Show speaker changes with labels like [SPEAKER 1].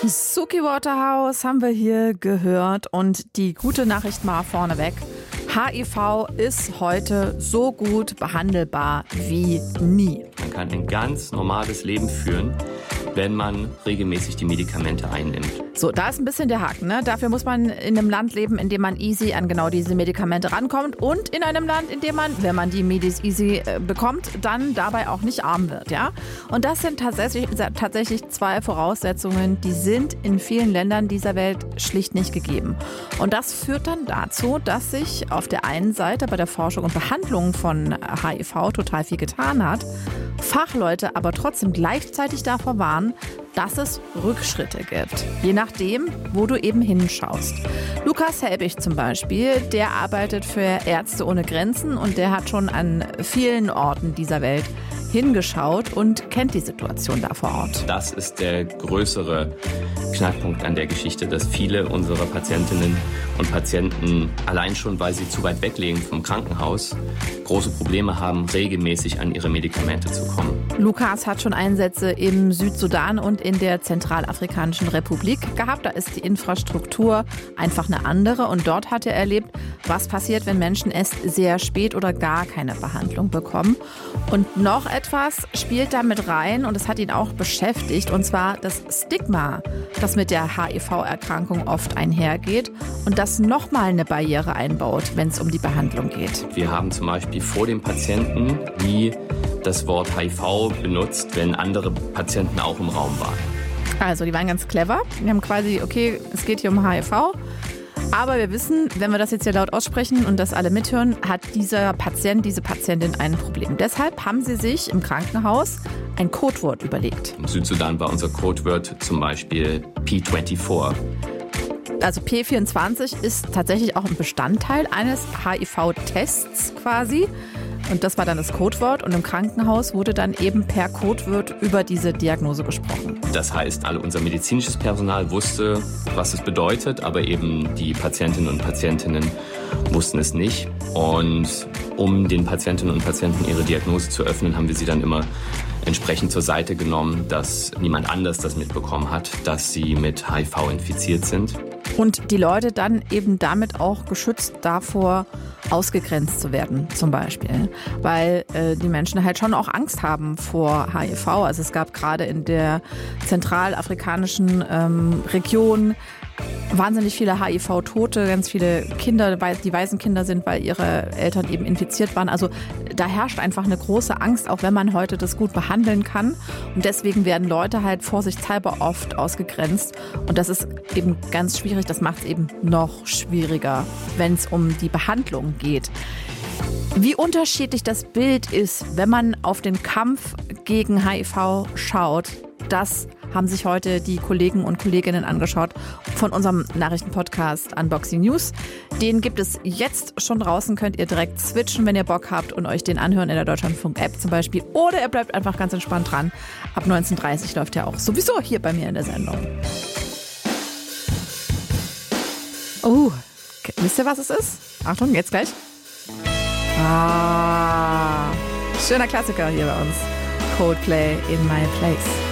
[SPEAKER 1] Suki Waterhouse haben wir hier gehört und die gute Nachricht mal vorneweg. HIV ist heute so gut behandelbar wie nie.
[SPEAKER 2] Man kann ein ganz normales Leben führen, wenn man regelmäßig die Medikamente einnimmt.
[SPEAKER 1] So, da ist ein bisschen der Haken, ne? Dafür muss man in einem Land leben, in dem man easy an genau diese Medikamente rankommt und in einem Land, in dem man, wenn man die Medis easy bekommt, dann dabei auch nicht arm wird, ja? Und das sind tatsächlich zwei Voraussetzungen, die sind in vielen Ländern dieser Welt schlicht nicht gegeben. Und das führt dann dazu, dass sich auf der einen Seite bei der Forschung und Behandlung von HIV total viel getan hat, Fachleute aber trotzdem gleichzeitig davor warnen, dass es Rückschritte gibt. Je nachdem, wo du eben hinschaust. Lukas Helbig zum Beispiel, der arbeitet für Ärzte ohne Grenzen und der hat schon an vielen Orten dieser Welt hingeschaut und kennt die Situation da vor Ort.
[SPEAKER 2] Das ist der größere Knackpunkt an der Geschichte, dass viele unserer Patientinnen und Patienten allein schon, weil sie zu weit weg leben vom Krankenhaus, große Probleme haben, regelmäßig an ihre Medikamente zu kommen.
[SPEAKER 1] Lukas hat schon Einsätze im Südsudan und in der Zentralafrikanischen Republik gehabt. Da ist die Infrastruktur einfach eine andere und dort hat er erlebt, was passiert, wenn Menschen erst sehr spät oder gar keine Behandlung bekommen. Und noch etwas spielt da mit rein und es hat ihn auch beschäftigt, und zwar das Stigma, das mit der HIV-Erkrankung oft einhergeht und das nochmal eine Barriere einbaut, wenn es um die Behandlung geht.
[SPEAKER 2] Wir haben zum Beispiel vor dem Patienten nie das Wort HIV benutzt, wenn andere Patienten auch im Raum waren.
[SPEAKER 1] Also, die waren ganz clever. Wir haben quasi, okay, es geht hier um HIV. Aber wir wissen, wenn wir das jetzt hier laut aussprechen und das alle mithören, hat dieser Patient, diese Patientin ein Problem. Deshalb haben sie sich im Krankenhaus ein Codewort überlegt.
[SPEAKER 2] Im Südsudan war unser Codewort zum Beispiel P24.
[SPEAKER 1] Also P24 ist tatsächlich auch ein Bestandteil eines HIV-Tests quasi. Und das war dann das Codewort und im Krankenhaus wurde dann eben per Codewort über diese Diagnose gesprochen.
[SPEAKER 2] Das heißt, unser medizinisches Personal wusste, was es bedeutet, aber eben die Patientinnen und Patientinnen wussten es nicht. Und um den Patientinnen und Patienten ihre Diagnose zu öffnen, haben wir sie dann immer entsprechend zur Seite genommen, dass niemand anders das mitbekommen hat, dass sie mit HIV infiziert sind.
[SPEAKER 1] Und die Leute dann eben damit auch geschützt davor, ausgegrenzt zu werden zum Beispiel. Weil die Menschen halt schon auch Angst haben vor HIV. Also es gab gerade in der zentralafrikanischen Region wahnsinnig viele HIV-Tote, ganz viele Kinder, die Waisenkinder sind, weil ihre Eltern eben infiziert waren. Also da herrscht einfach eine große Angst, auch wenn man heute das gut behandeln kann. Und deswegen werden Leute halt vorsichtshalber oft ausgegrenzt. Und das ist eben ganz schwierig. Das macht es eben noch schwieriger, wenn es um die Behandlung geht. Wie unterschiedlich das Bild ist, wenn man auf den Kampf gegen HIV schaut, das haben sich heute die Kollegen und Kolleginnen angeschaut von unserem Nachrichtenpodcast Unboxing News. Den gibt es jetzt schon draußen, könnt ihr direkt switchen, wenn ihr Bock habt und euch den anhören in der Deutschlandfunk-App zum Beispiel. Oder ihr bleibt einfach ganz entspannt dran. Ab 19:30 läuft der auch sowieso hier bei mir in der Sendung. Oh, wisst ihr, was es ist? Achtung, jetzt gleich. Schöner Klassiker hier bei uns. Coldplay in My Place.